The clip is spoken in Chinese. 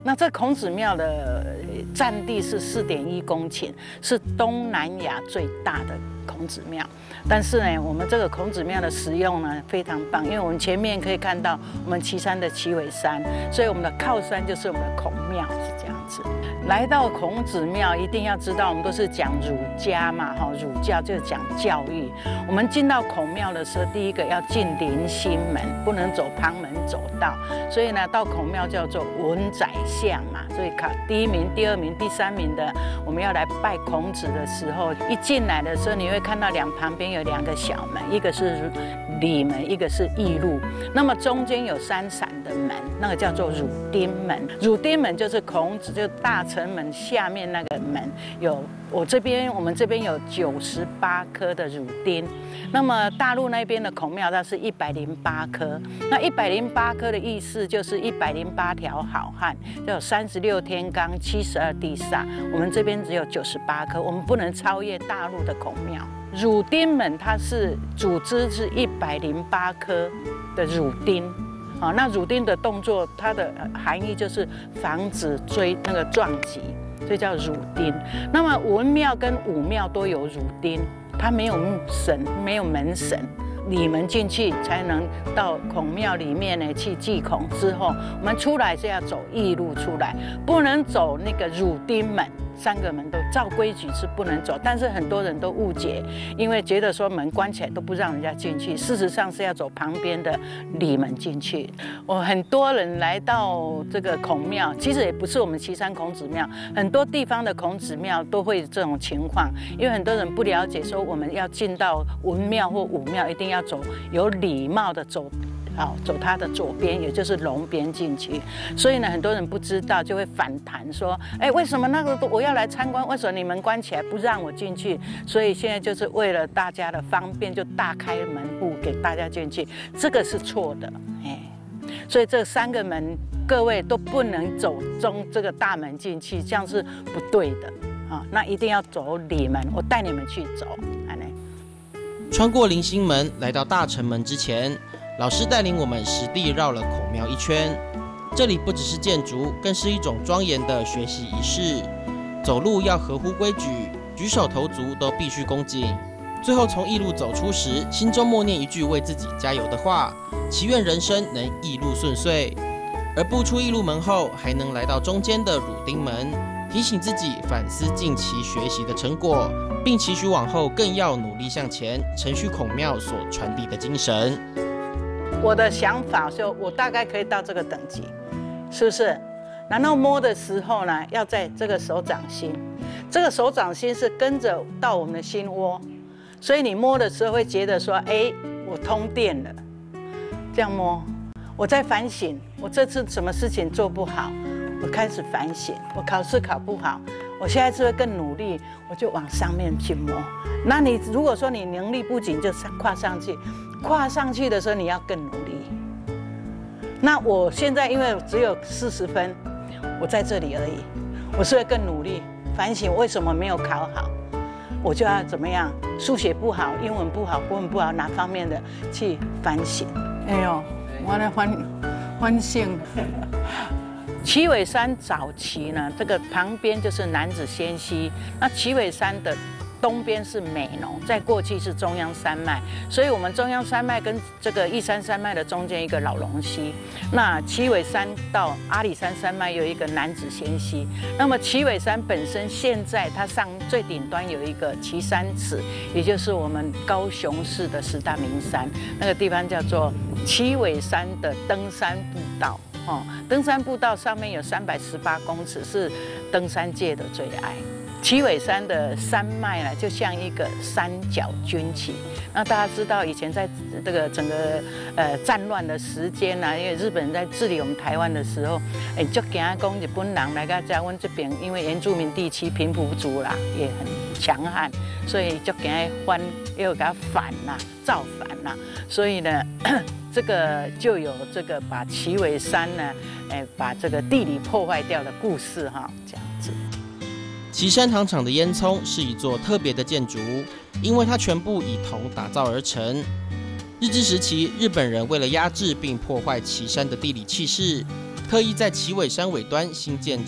那这孔子庙的占地是4.1公顷，是东南亚最大的孔子庙。但是呢，我们这个孔子庙的使用呢非常棒，因为我们前面可以看到我们旗山的旗尾山，所以我们的靠山就是我们的孔庙，是这样子。来到孔子庙，一定要知道我们都是讲儒家嘛，儒教就是讲教育。我们进到孔庙的时候，第一个要进临心门，不能走旁门走道。所以呢，到孔庙叫做文宰相嘛，所以考第1名、第2名、第3名的，我们要来拜孔子的时候，一进来的时候，你会看到旁边有2个小门，一个是里门，一个是驿路。那么中间有3扇的门，那个叫做乳丁门。乳丁门就是孔子，就大城门下面那个门有。我们这边有98颗的乳丁，那么大陆那边的孔庙它是108颗，那108颗的意思就是108条好汉，就有36天罡、72地煞，我们这边只有98颗，我们不能超越大陆的孔庙。乳丁门它是组织是108颗的乳丁。那乳丁的动作，它的含义就是防止那个撞击，所以叫乳丁。那么文庙跟武庙都有乳丁，它没有神，没有门神。里门进去才能到孔庙里面呢去祭孔，之后我们出来是要走驿路出来，不能走那个乳丁门。3个门都照规矩是不能走，但是很多人都误解，因为觉得说门关起来都不让人家进去，事实上是要走旁边的里门进去。很多人来到这个孔庙，其实也不是我们旗山孔子庙，很多地方的孔子庙都会这种情况，因为很多人不了解说我们要进到文庙或武庙，一定要走有礼貌的走它的左边，也就是龙边进去。所以呢，很多人不知道，就会反弹说：“为什么那个我要来参观，为什么你们关起来不让我进去？”所以现在就是为了大家的方便，就大开门户给大家进去，这个是错的。所以这3个门，各位都不能走中这个大门进去，这样是不对的那一定要走里门，我带你们去走。 穿过临心门，来到大城门之前，老师带领我们实地绕了孔庙1圈。这里不只是建筑，更是一种庄严的学习仪式。走路要合乎规矩，举手投足都必须恭敬。最后从驿路走出时，心中默念一句为自己加油的话，祈愿人生能驿路顺遂。而步出驿路门后，还能来到中间的乳丁门，提醒自己反思近期学习的成果，并期许往后更要努力向前，承续孔庙所传递的精神。 我的想法就我大概可以到这个等级，是不是？然后摸的时候呢，要在这个手掌心，这个手掌心是跟着到我们的心窝，所以你摸的时候会觉得说，我通电了。这样摸，我在反省，我这次什么事情做不好，我开始反省，我考试考不好，我下一次会更努力，我就往上面去摸。那你如果说你能力不仅就跨上去，跨上去的时候你要更努力。那我现在因为只有40分，我在这里而已，我是会更努力反省为什么没有考好，我就要怎么样？数学不好，英文不好，国文不好，哪方面的去反省？我来反省。旗尾山早期呢，这个旁边就是南子仙溪，那旗尾山的东边是美浓，在过去是中央山脉，所以我们中央山脉跟这个义山山脉的中间一个老龙溪，那旗尾山到阿里山山脉有一个南子仙溪。那么旗尾山本身现在它上最顶端有一个旗山祠，也就是我们高雄市的10大名山，那个地方叫做旗尾山的登山步道。登山步道上面有318公尺，是登山界的最爱。旗尾山的山脉呢，就像一个三角军旗。那大家知道，以前在这个整个战乱的时间因为日本人在治理我们台湾的时候，就惊讲日本人来到在我们这边，因为原住民地区平埔族啦也很强悍，所以就惊也有给他反啦、造反啦，所以呢。这个就有这个把旗尾山呢，把这个地理破坏掉的故事这样子。 旗山糖厂的烟囱是一座特别的建筑，因为它全部以铜打造而成。日治时期，日本人为了压制并破坏旗山的地理气势， 特意在旗尾山尾端新建